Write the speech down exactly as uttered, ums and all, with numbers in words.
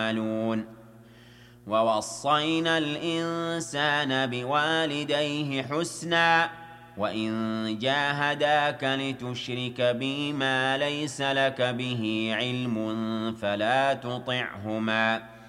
يعملون ووصينا الإنسان بوالديه حسنا وإن جاهداك لتشرك بي ما ليس لك به علم فلا تطعهما